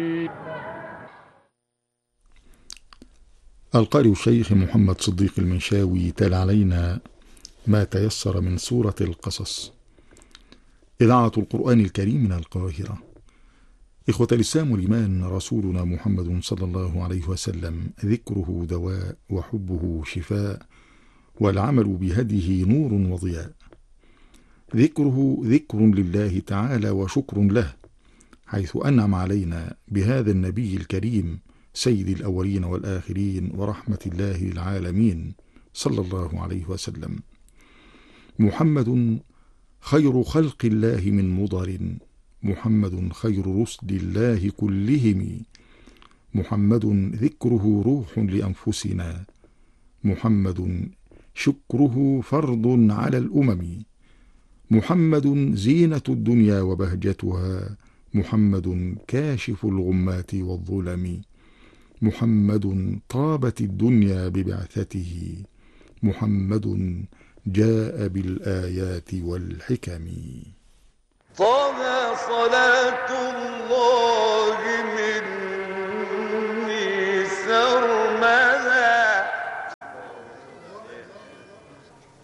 القارئ الشيخ محمد صديق المنشاوي تلا علينا ما تيسر من سورة القصص. إذاعة القرآن الكريم من القاهرة. إخوة الإسلام والإيمان، رسولنا محمد صلى الله عليه وسلم ذكره دواء وحبه شفاء، والعمل بهديه نور وضياء. ذكره ذكر لله تعالى وشكر له، حيث أنعم علينا بهذا النبي الكريم سيد الأولين والآخرين ورحمة الله للعالمين صلى الله عليه وسلم. محمد خير خلق الله من مضر، محمد خير رسل الله كلهم، محمد ذكره روح لأنفسنا، محمد شكره فرض على الأمم، محمد زينة الدنيا وبهجتها، محمد كاشف الغمات والظلم، محمد طابت الدنيا ببعثته، محمد جاء بالآيات والحكم. طه صلاة الله